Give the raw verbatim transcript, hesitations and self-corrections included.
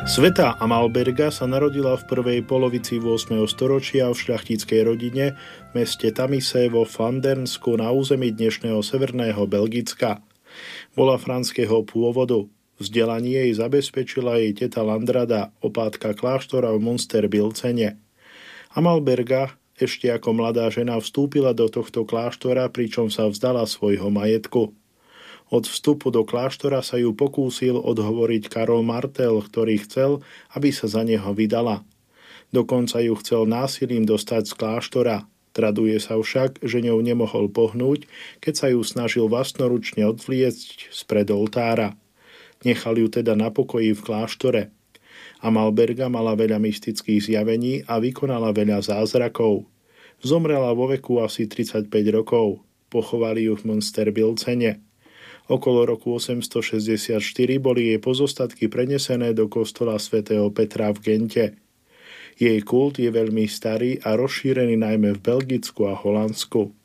Svätá Amalberga sa narodila v prvej polovici ôsmeho storočia v šľachtickej rodine v meste Tamise vo Flandernsku na území dnešného severného Belgicka. Bola franského pôvodu. Vzdelanie jej zabezpečila jej teta Landrada, opátka kláštora v Münsterbilzene. Amalberga ešte ako mladá žena vstúpila do tohto kláštora, pričom sa vzdala svojho majetku. Od vstupu do kláštora sa ju pokúsil odhovoriť Karol Martel, ktorý chcel, aby sa za neho vydala. Dokonca ju chcel násilím dostať z kláštora. Traduje sa však, že ňou nemohol pohnúť, keď sa ju snažil vlastnoručne odvliecť spred oltára. Nechal ju teda na pokoji v kláštore. Amalberga mala veľa mystických zjavení a vykonala veľa zázrakov. Zomrela vo veku asi tridsaťpäť rokov. Pochovali ju v Münsterbilzene. Okolo roku osemstošesťdesiatštyri boli jej pozostatky prenesené do kostola svätého Petra v Gente. Jej kult je veľmi starý a rozšírený najmä v Belgicku a Holandsku.